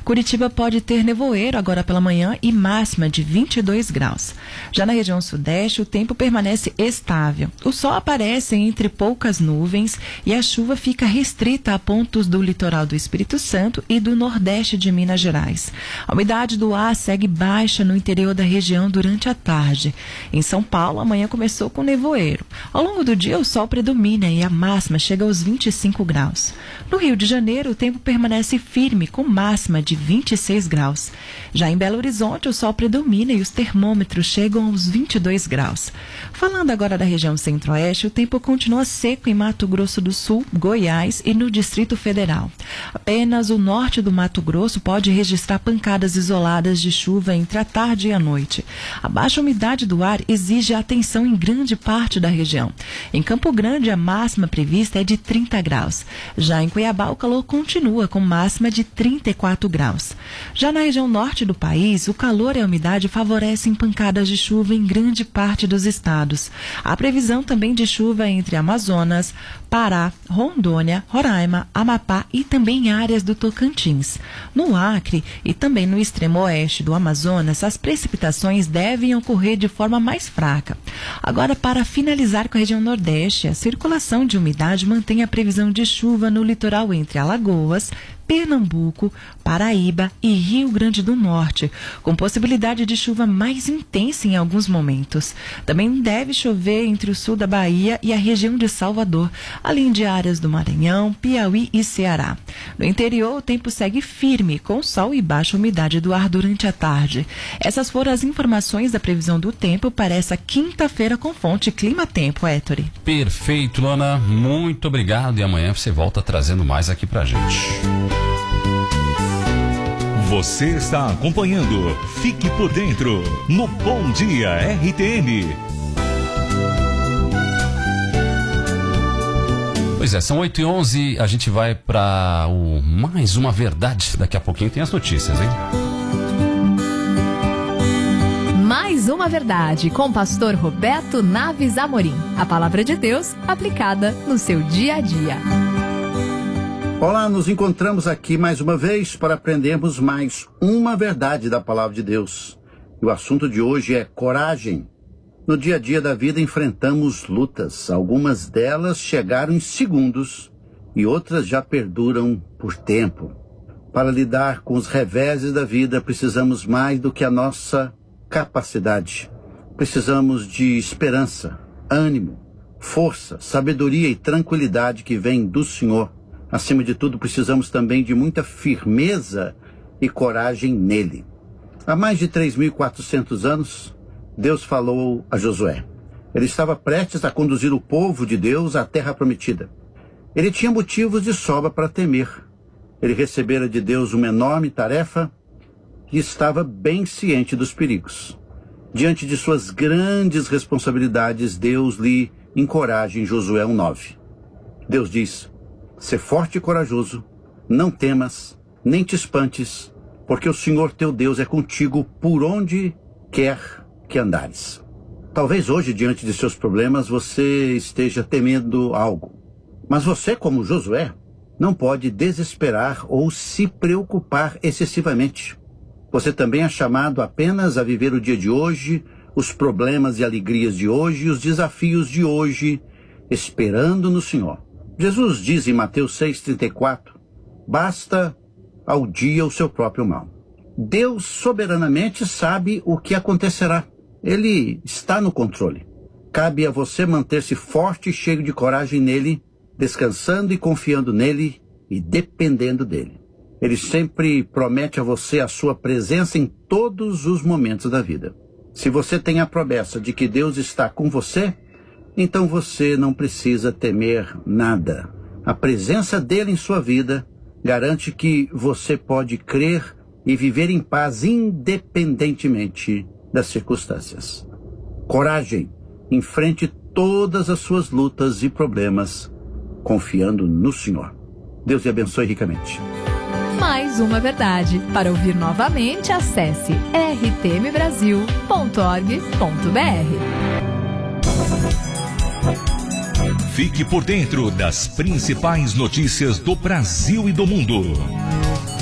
Curitiba pode ter nevoeiro agora pela manhã e máxima de 22 graus. Já na região sudeste, o tempo permanece estável. O sol aparece entre poucas nuvens e a chuva fica restrita a pontos do litoral do Espírito Santo e do nordeste de Minas Gerais. A umidade do ar segue baixa no interior da região durante a tarde. Em São Paulo, amanhã começou com nevoeiro. Ao longo do dia, o sol predomina e a máxima chega aos 25 graus. No Rio de Janeiro, o tempo permanece firme, com máxima de 26 graus. Já em Belo Horizonte, o sol predomina e os termômetros chegam aos 22 graus. Falando agora da região centro-oeste, o tempo continua seco em Mato Grosso do Sul, Goiás e no Distrito Federal. Apenas o norte do Mato Grosso pode registrar pancadas isoladas de chuva entre a tarde e a noite. A baixa umidade do ar exige atenção em grande parte da região. Em Campo Grande, a máxima prevista é de 30 graus. Já em Cuiabá, o calor continua com máxima de 34 graus. Já na região norte do país, o calor e a umidade favorecem pancadas de chuva em grande parte dos estados. Há previsão também de chuva entre Amazonas, Pará, Rondônia, Roraima, Amapá e também áreas do Tocantins. No Acre e também no extremo oeste do Amazonas, as precipitações devem ocorrer de forma mais fraca. Agora, para finalizar com a região nordeste, a circulação de umidade mantém a previsão de chuva no litoral entre Alagoas, Pernambuco, Paraíba e Rio Grande do Norte, com possibilidade de chuva mais intensa em alguns momentos. Também deve chover entre o sul da Bahia e a região de Salvador, além de áreas do Maranhão, Piauí e Ceará. No interior, o tempo segue firme, com sol e baixa umidade do ar durante a tarde. Essas foram as informações da previsão do tempo para essa quinta-feira com fonte Clima Tempo, Ettore. Perfeito, Luana. Muito obrigado. E amanhã você volta trazendo mais aqui pra gente. Você está acompanhando Fique por Dentro no Bom Dia RTM. Pois é, são 8h11, a gente vai para o Mais Uma Verdade. Daqui a pouquinho tem as notícias, hein? Mais Uma Verdade, com o pastor Roberto Naves Amorim. A palavra de Deus aplicada no seu dia a dia. Olá, nos encontramos aqui mais uma vez para aprendermos mais uma verdade da palavra de Deus. E o assunto de hoje é coragem. No dia a dia da vida enfrentamos lutas. Algumas delas chegaram em segundos e outras já perduram por tempo. Para lidar com os reveses da vida, precisamos mais do que a nossa capacidade. Precisamos de esperança, ânimo, força, sabedoria e tranquilidade que vem do Senhor. Acima de tudo, precisamos também de muita firmeza e coragem nele. Há mais de 3.400 anos, Deus falou a Josué. Ele estava prestes a conduzir o povo de Deus à terra prometida. Ele tinha motivos de sobra para temer. Ele recebera de Deus uma enorme tarefa e estava bem ciente dos perigos. Diante de suas grandes responsabilidades, Deus lhe encoraja em Josué 1:9. Deus diz: "Sê forte e corajoso, não temas, nem te espantes, porque o Senhor teu Deus é contigo por onde quer que andares." Talvez hoje, diante de seus problemas, você esteja temendo algo. Mas você, como Josué, não pode desesperar ou se preocupar excessivamente. Você também é chamado apenas a viver o dia de hoje, os problemas e alegrias de hoje e os desafios de hoje, esperando no Senhor. Jesus diz em Mateus 6,34, basta ao dia o seu próprio mal. Deus soberanamente sabe o que acontecerá. Ele está no controle. Cabe a você manter-se forte e cheio de coragem nele, descansando e confiando nele e dependendo dele. Ele sempre promete a você a sua presença em todos os momentos da vida. Se você tem a promessa de que Deus está com você, então você não precisa temer nada. A presença dele em sua vida garante que você pode crer e viver em paz independentemente das circunstâncias. Coragem, enfrente todas as suas lutas e problemas, confiando no Senhor. Deus te abençoe ricamente. Mais uma verdade. Para ouvir novamente, acesse rtmbrasil.org.br. Fique por dentro das principais notícias do Brasil e do mundo.